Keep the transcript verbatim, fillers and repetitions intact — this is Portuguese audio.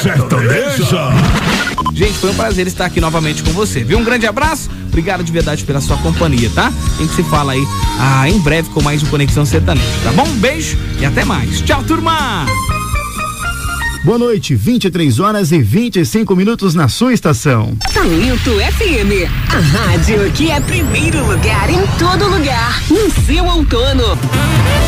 sertaneja. Gente, foi um prazer estar aqui novamente com você, viu? Um grande abraço, obrigado de verdade pela sua companhia, tá? A gente se fala aí ah, em breve com mais um Conexão Sertaneja, tá bom? Um beijo e até mais. Tchau, turma! Boa noite, vinte e três horas e vinte e cinco minutos na sua estação. Talento F M, a rádio que é primeiro lugar em todo lugar, no seu outono.